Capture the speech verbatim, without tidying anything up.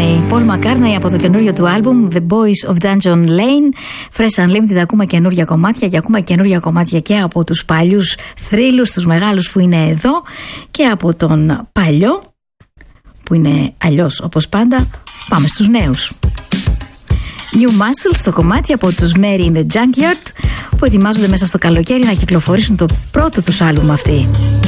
McCartney. Paul McCartney από το καινούριο του άλμπουμ The Boys of Dungeon Lane. Fresh Unlimited, ακούμε καινούρια κομμάτια και ακούμε καινούρια κομμάτια και από τους παλιούς θρύλους, τους μεγάλους που είναι εδώ, και από τον παλιό που είναι αλλιώς όπως πάντα. Πάμε στους νέους. New Muscle στο κομμάτι από τους Mary in the Junkyard, που ετοιμάζονται μέσα στο καλοκαίρι να κυκλοφορήσουν το πρώτο τους άλμπουμ αυτοί.